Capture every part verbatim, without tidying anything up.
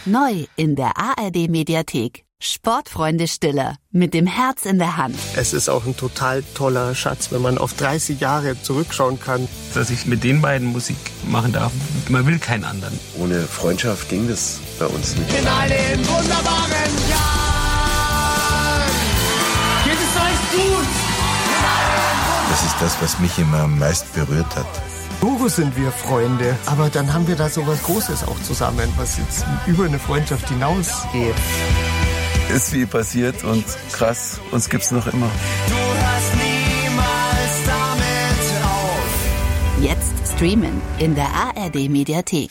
Neu in der A R D-Mediathek. Sportfreunde Stiller mit dem Herz in der Hand. Es ist auch ein total toller Schatz, wenn man auf dreißig Jahre zurückschauen kann. Dass ich mit den beiden Musik machen darf. Man will keinen anderen. Ohne Freundschaft ging das bei uns nicht. In einem wunderbaren Jahr geht es euch gut. Das ist das, was mich immer am meisten berührt hat. Logo sind wir Freunde, aber dann haben wir da so was Großes auch zusammen, was jetzt über eine Freundschaft hinausgeht. Ist wie passiert und krass, uns gibt's noch immer. Du hörst niemals damit auf. Jetzt streamen in der A R D-Mediathek.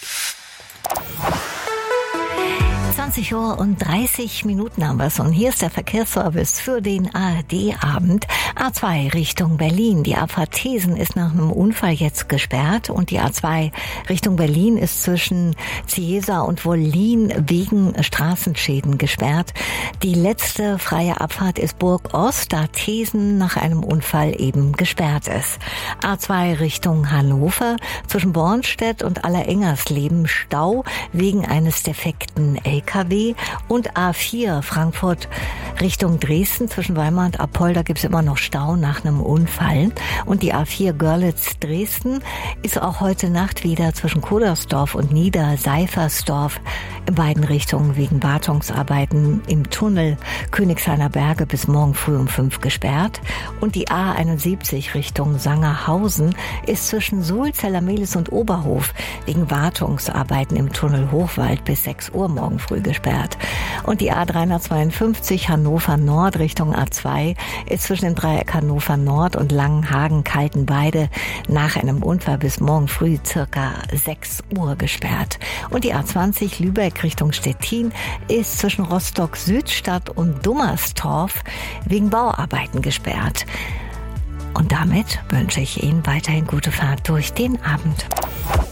zwanzig Uhr und dreißig Minuten haben wir es und hier ist der Verkehrsservice für den A R D-Abend. A zwei Richtung Berlin. Die Abfahrt Thesen ist nach einem Unfall jetzt gesperrt und die A zwei Richtung Berlin ist zwischen Ciesa und Wollin wegen Straßenschäden gesperrt. Die letzte freie Abfahrt ist Burg Ost, da Thesen nach einem Unfall eben gesperrt ist. A zwei Richtung Hannover zwischen Bornstedt und Allerengersleben Stau wegen eines defekten L K W und A vier Frankfurt Richtung Dresden zwischen Weimar und Apolda gibt es immer noch Stau nach einem Unfall und die A vier Görlitz-Dresden ist auch heute Nacht wieder zwischen Kodersdorf und Niederseifersdorf in beiden Richtungen wegen Wartungsarbeiten im Tunnel Königshainer Berge bis morgen früh um fünf gesperrt und die A einundsiebzig Richtung Sangerhausen ist zwischen Suhl, Zellermehlis und Oberhof wegen Wartungsarbeiten im Tunnel Hochwald bis sechs Uhr morgen früh gesperrt. Und die A dreihundertzweiundfünfzig Hannover Nord Richtung A zwei ist zwischen dem Dreieck Hannover Nord und Langenhagen-Kaltenbeide nach einem Unfall bis morgen früh circa sechs Uhr gesperrt. Und die A zwanzig Lübeck Richtung Stettin ist zwischen Rostock-Südstadt und Dummerstorf wegen Bauarbeiten gesperrt. Und damit wünsche ich Ihnen weiterhin gute Fahrt durch den Abend.